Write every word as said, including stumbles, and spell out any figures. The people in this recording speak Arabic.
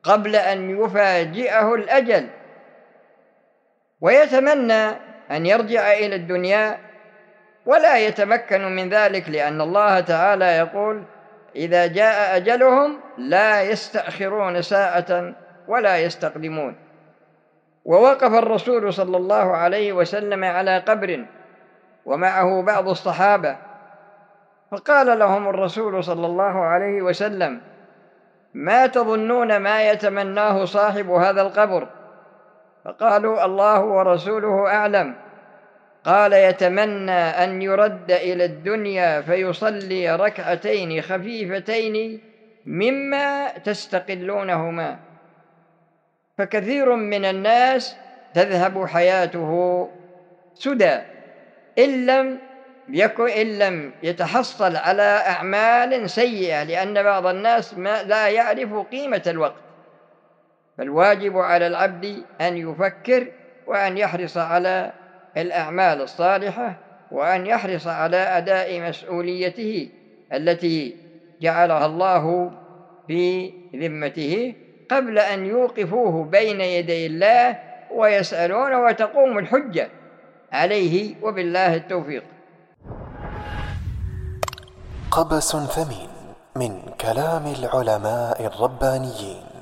قبل أن يفاجئه الأجل، ويتمنى أن يرجع إلى الدنيا ولا يتمكن من ذلك، لأن الله تعالى يقول: إذا جاء أجلهم لا يستأخرون ساعة ولا يستقدمون. ووقف الرسول صلى الله عليه وسلم على قبر ومعه بعض الصحابة، فقال لهم الرسول صلى الله عليه وسلم: ما تظنون ما يتمناه صاحب هذا القبر؟ فقالوا: الله ورسوله أعلم. قال: يتمنى أن يرد إلى الدنيا فيصلي ركعتين خفيفتين مما تستقلونهما. فكثير من الناس تذهب حياته سدى إن لم يكن إن لم يتحصل على أعمال سيئة، لأن بعض الناس ما لا يعرف قيمة الوقت. فالواجب على العبد أن يفكر وأن يحرص على الأعمال الصالحة، وأن يحرص على أداء مسؤوليته التي جعلها الله في ذمته قبل أن يوقفوه بين يدي الله ويسألون وتقوم الحجة عليه، وبالله التوفيق. قبس ثمين من كلام العلماء الربانيين.